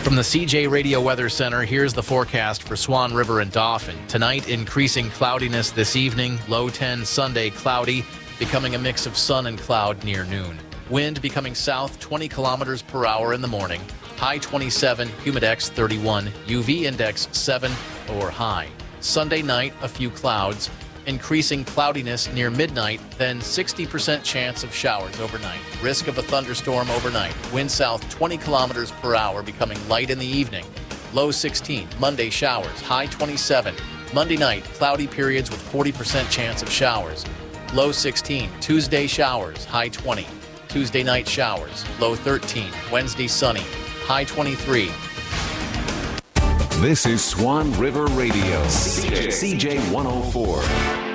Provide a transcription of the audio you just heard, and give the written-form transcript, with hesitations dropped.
From the CJ Radio Weather Center, here's the forecast for Swan River and Dauphin. Tonight, increasing cloudiness this evening. Low 10, Sunday, cloudy, becoming a mix of sun and cloud near noon. Wind becoming south 20 kilometers per hour in the morning. High 27, humidex 31, UV index 7 or high. Sunday night, a few clouds. Increasing cloudiness near midnight, then 60% chance of showers overnight. Risk of a thunderstorm overnight. Wind south 20 kilometers per hour, becoming light in the evening. Low 16. Monday showers. High 27. Monday night, cloudy periods with 40% chance of showers. Low 16. Tuesday showers. High 20. Tuesday night showers. Low 13. Wednesday sunny. High 23. This is Swan River Radio, CJ 104.